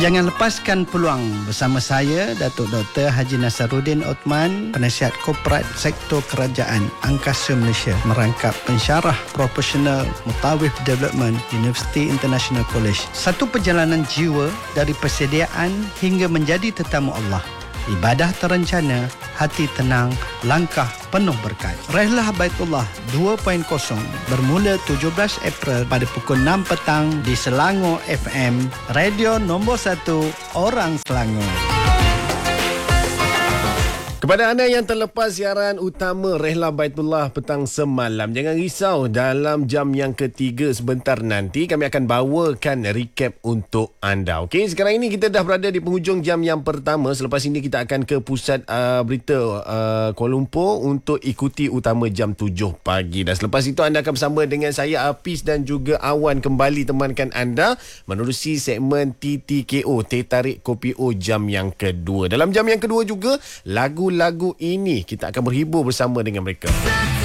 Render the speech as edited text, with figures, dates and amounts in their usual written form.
Jangan lepaskan peluang bersama saya, Datuk Dr. Haji Nasaruddin Othman, Penasihat Korporat Sektor Kerajaan Angkasa Malaysia, merangkap pensyarah profesional Mutawif Development University International College. Satu perjalanan jiwa dari persediaan hingga menjadi tetamu Allah. Ibadah terencana, hati tenang, langkah penuh berkat. Rehlah Baitullah 2.0 bermula 17 April pada pukul 6 petang di Selangor FM, radio nombor 1 orang Selangor. Kepada anda yang terlepas siaran utama Rehlah Baitullah petang semalam, jangan risau, dalam jam yang ketiga sebentar nanti kami akan bawakan recap untuk anda. Okey, sekarang ini kita dah berada di penghujung jam yang pertama. Selepas ini kita akan ke pusat berita Kuala Lumpur untuk ikuti utama jam 7 pagi. Dan selepas itu anda akan bersama dengan saya Hafiz dan juga Awan kembali temankan anda menerusi segmen TTKO, Teh Tarik Kopi O jam yang kedua. Dalam jam yang kedua juga lagu ini kita akan berhibur bersama dengan mereka.